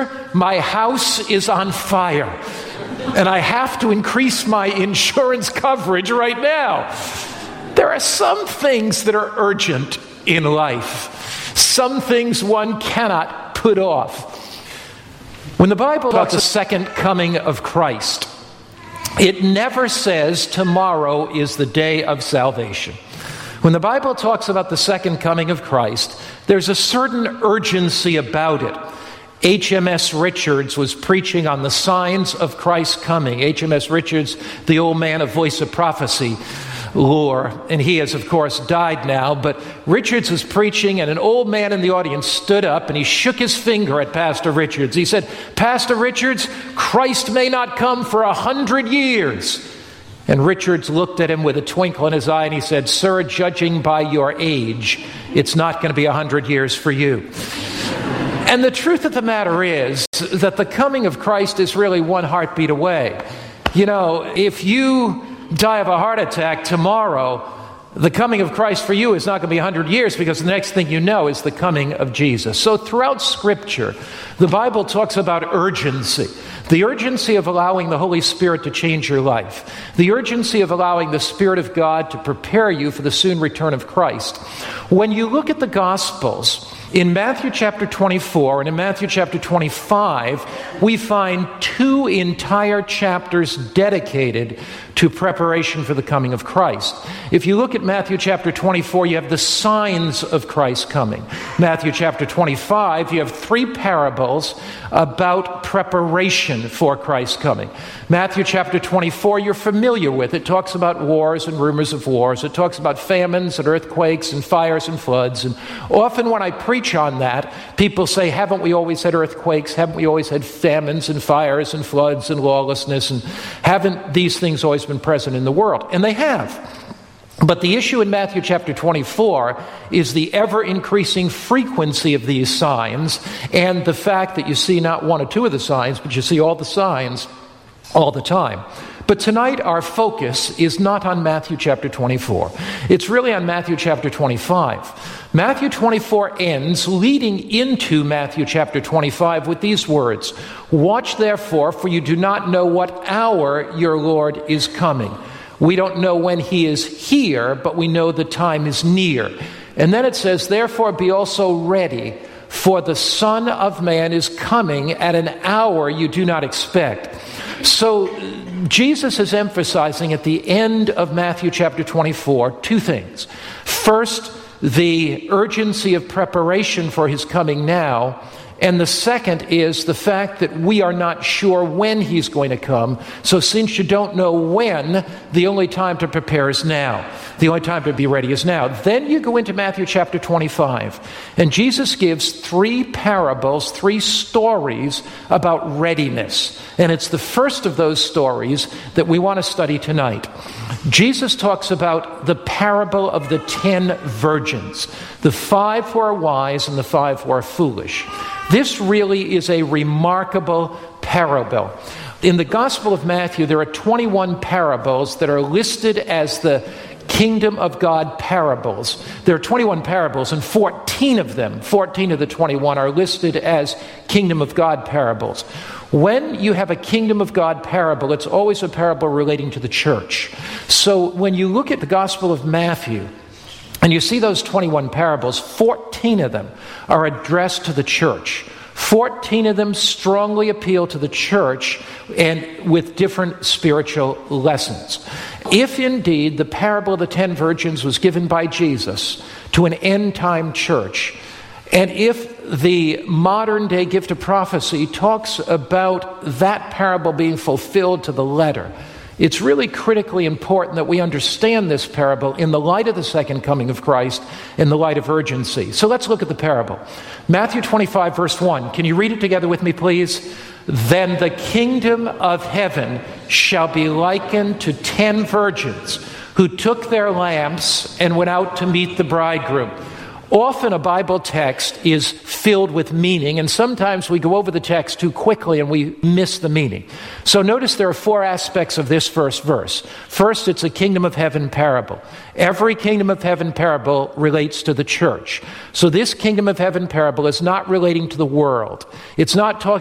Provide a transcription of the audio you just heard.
Sir, my house is on fire, and I have to increase my insurance coverage right now. There are some things that are urgent in life. Some things one cannot put off. When the Bible talks of the second coming of Christ, it never says tomorrow is the day of salvation. When the Bible talks about the second coming of Christ, there's a certain urgency about it. H.M.S. Richards was preaching on the signs of Christ's coming. H.M.S. Richards, the old man of Voice of Prophecy lore, and he has, of course, died now, but Richards was preaching, and an old man in the audience stood up, and he shook his finger at Pastor Richards. He said, "Pastor Richards, Christ may not come for 100 years. And Richards looked at him with a twinkle in his eye, and he said, "Sir, judging by your age, it's not going to be 100 years for you." And the truth of the matter is that the coming of Christ is really one heartbeat away. You know, if you die of a heart attack tomorrow, the coming of Christ for you is not going to be 100 years, because the next thing you know is the coming of Jesus. So throughout Scripture, the Bible talks about urgency. The urgency of allowing the Holy Spirit to change your life. The urgency of allowing the Spirit of God to prepare you for the soon return of Christ. When you look at the Gospels, in Matthew chapter 24 and in Matthew chapter 25, we find 2 entire chapters dedicated to preparation for the coming of Christ. If you look at Matthew chapter 24, you have the signs of Christ's coming. Matthew chapter 25, you have 3 parables about preparation for Christ's coming. Matthew chapter 24, you're familiar with. It talks about wars and rumors of wars. It talks about famines and earthquakes and fires and floods. And often when I preach on that, people say, haven't we always had earthquakes? Haven't we always had famines and fires and floods and lawlessness? And haven't these things always been present in the world? And they have. But the issue in Matthew chapter 24 is the ever-increasing frequency of these signs, and the fact that you see not 1 or 2 of the signs, but you see all the signs all the time. But tonight our focus is not on Matthew chapter 24. It's really on Matthew chapter 25. Matthew 24 ends leading into Matthew chapter 25 with these words, "Watch therefore, for you do not know what hour your Lord is coming." We don't know when he is here, but we know the time is near. And then it says, "Therefore be also ready, for the Son of Man is coming at an hour you do not expect." So Jesus is emphasizing at the end of Matthew chapter 24 2 things. First, the urgency of preparation for his coming now. And the second is the fact that we are not sure when he's going to come. So since you don't know when, the only time to prepare is now. The only time to be ready is now. Then you go into Matthew chapter 25. And Jesus gives 3 parables, 3 stories about readiness. And it's the first of those stories that we want to study tonight. Jesus talks about the parable of the 10 virgins. The 5 who are wise and the 5 who are foolish. This really is a remarkable parable. In the Gospel of Matthew, there are 21 parables that are listed as the kingdom of God parables. There are 21 parables, and 14 of them, 14 of the 21, are listed as kingdom of God parables. When you have a kingdom of God parable, it's always a parable relating to the church. So when you look at the Gospel of Matthew, and you see those 21 parables, 14 of them are addressed to the church. 14 of them strongly appeal to the church and with different spiritual lessons. If indeed the parable of the 10 virgins was given by Jesus to an end-time church, and if the modern-day gift of prophecy talks about that parable being fulfilled to the letter, it's really critically important that we understand this parable in the light of the second coming of Christ, in the light of urgency. So let's look at the parable. Matthew 25, verse 1. Can you read it together with me, please? "Then the kingdom of heaven shall be likened to 10 virgins who took their lamps and went out to meet the bridegroom." Often a Bible text is filled with meaning, and sometimes we go over the text too quickly and we miss the meaning. So notice there are 4 aspects of this first verse. First, it's a kingdom of heaven parable. Every kingdom of heaven parable relates to the church. So this kingdom of heaven parable is not relating to the world. It's not talking